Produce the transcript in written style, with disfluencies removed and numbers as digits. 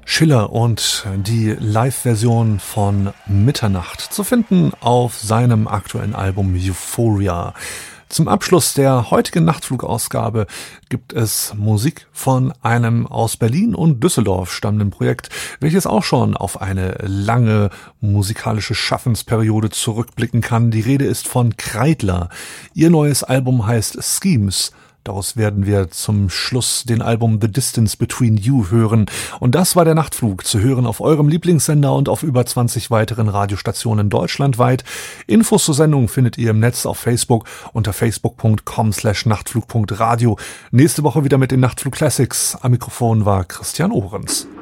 Schiller und die Live-Version von Mitternacht zu finden auf seinem aktuellen Album Euphoria. Zum Abschluss der heutigen Nachtflugausgabe gibt es Musik von einem aus Berlin und Düsseldorf stammenden Projekt, welches auch schon auf eine lange musikalische Schaffensperiode zurückblicken kann. Die Rede ist von Kreidler. Ihr neues Album heißt Schemes. Daraus werden wir zum Schluss den Album The Distance Between You hören. Und das war der Nachtflug, zu hören auf eurem Lieblingssender und auf über 20 weiteren Radiostationen deutschlandweit. Infos zur Sendung findet ihr im Netz auf Facebook unter facebook.com/nachtflug.radio. Nächste Woche wieder mit den Nachtflug Classics. Am Mikrofon war Christian Ohrens.